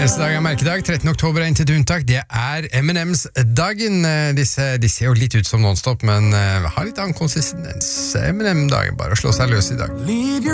Neste dag merkedag, 13. oktober inntil unntak. Det M&M's-dagen. Disse ser jo litt ut som non-stop, men har litt annen konsistens. M&M-dagen, bare å slå seg løs i dag.